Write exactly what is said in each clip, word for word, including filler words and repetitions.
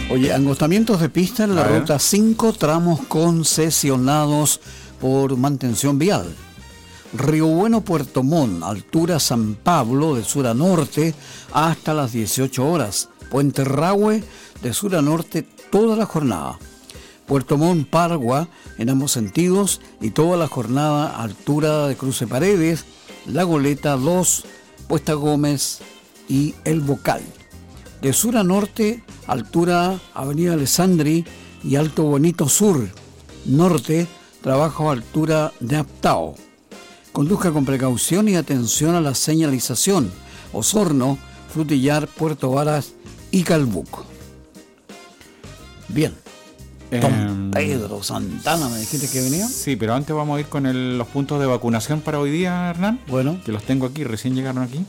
Oye, angostamientos de pista en la A ver. ruta cinco, tramos concesionados por mantención vial. Río Bueno, Puerto Montt, altura San Pablo, de sur a norte, hasta las dieciocho horas. Puente Rahue, de sur a norte, toda la jornada. Puerto Montt, Pargua, en ambos sentidos, y toda la jornada, altura de Cruce Paredes, La Goleta dos, Puesta Gómez y El Bocal. De sur a norte, altura Avenida Alessandri y Alto Bonito Sur. Norte, trabajo a altura de Aptao. Conduzca con precaución y atención a la señalización. Osorno, Frutillar, Puerto Varas y Calbuco. Bien. Don Eh, Pedro Santana, ¿me dijiste que venía? Sí, pero antes vamos a ir con el- los puntos de vacunación para hoy día, Hernán. Bueno, Que los tengo aquí, recién llegaron aquí.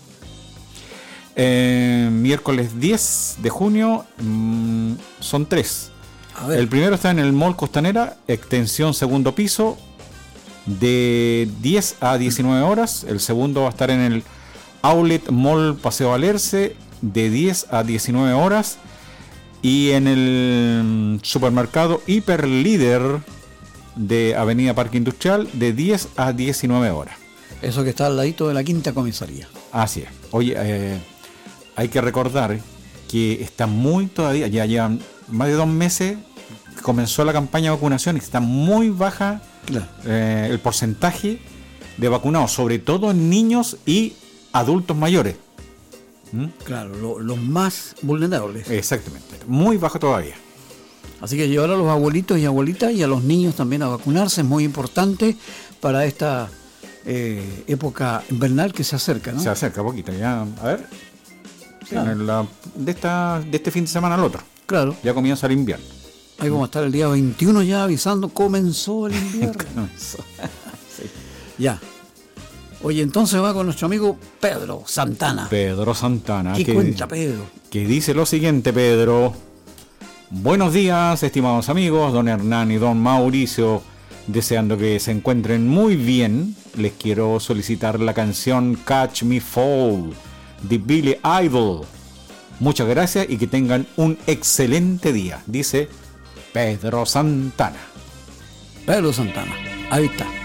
Eh, miércoles diez de junio, mmm, son tres. a ver. El primero está en el Mall Costanera, extensión segundo piso, de diez a diecinueve horas. El segundo va a estar en el Outlet Mall Paseo Valerce, de diez a diecinueve horas. Y en el supermercado Hiper Líder de Avenida Parque Industrial, de diez a diecinueve horas. Eso que está al ladito de la quinta comisaría. Así es. Oye, eh, hay que recordar que está muy todavía, ya llevan más de dos meses, comenzó la campaña de vacunación y está muy baja Claro. eh, el porcentaje de vacunados, sobre todo en niños y adultos mayores. ¿Mm? Claro, lo- los más vulnerables. Exactamente, muy bajo todavía. Así que llevar a los abuelitos y abuelitas y a los niños también a vacunarse es muy importante para esta eh, época invernal que se acerca, ¿no? Se acerca poquito, ya, a ver, sí, Claro. en la- de, esta, de este fin de semana al otro, Claro, ya comienza el invierno. ahí vamos a estar el día veintiuno ya avisando, comenzó el invierno. Ya. Oye, entonces va con nuestro amigo Pedro Santana. Pedro Santana. ¿Qué que- cuenta, Pedro? que dice lo siguiente, Pedro. Buenos días, estimados amigos, don Hernán y don Mauricio. Deseando que se encuentren muy bien, les quiero solicitar la canción Catch Me Fall de Billy Idol. Muchas gracias y que tengan un excelente día, dice Pedro Santana. Pedro Santana. Ahí está.